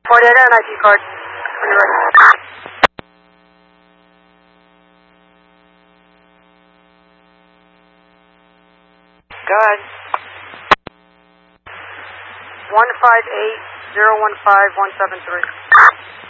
48 and ID card. When you're ready. Go ahead. 158-015-173.